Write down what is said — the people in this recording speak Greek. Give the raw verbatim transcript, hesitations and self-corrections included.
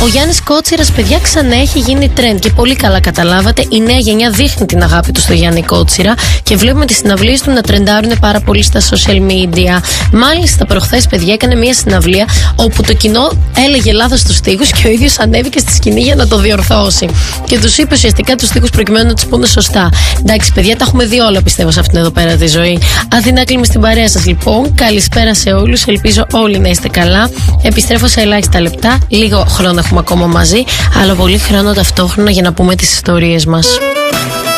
Ο Γιάννης Κότσιρας, παιδιά, ξανά έχει γίνει trend και πολύ καλά καταλάβατε. Η νέα γενιά δείχνει την αγάπη του στο Γιάννη Κότσιρα και βλέπουμε τις συναυλίες του να τρεντάρουν πάρα πολύ στα social media. Μάλιστα, προχθές, παιδιά, έκανε μια συναυλία όπου το κοινό έλεγε λάθος τους στίχους και ο ίδιος ανέβηκε στη σκηνή για να το διορθώσει. Και τους είπε ουσιαστικά τους στίχους προκειμένου να τους πούνε σωστά. Εντάξει, παιδιά, τα έχουμε δει όλα, πιστεύω, σε αυτήν εδώ πέρα τη ζωή. Αθηνά, κλείνουμε στην παρέα σας, λοιπόν. Καλησπέρα σε όλους. Ελπίζω όλοι να είστε καλά. Επιστρέφω σε ελάχιστα λεπτά. Λίγο χρόνο έχουμε ακόμα μαζί, αλλά πολύ χρόνο ταυτόχρονα για να πούμε τις ιστορίες μας.